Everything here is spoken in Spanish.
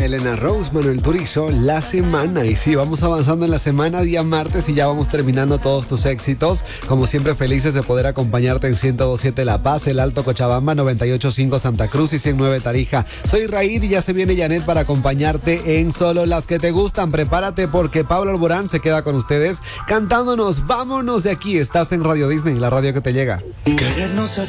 Elena Rose, Manuel Turizo, La Semana. Y sí, vamos avanzando en la semana, día martes, y ya vamos terminando todos tus éxitos. Como siempre, felices de poder acompañarte en 102.7 La Paz, El Alto Cochabamba, 98.5 Santa Cruz y 109 Tarija. Soy Raíd y ya se viene Janet para acompañarte en Solo las que te gustan. Prepárate porque Pablo Alborán se queda con ustedes cantándonos. Vámonos de aquí. Estás en Radio Disney, la radio que te llega.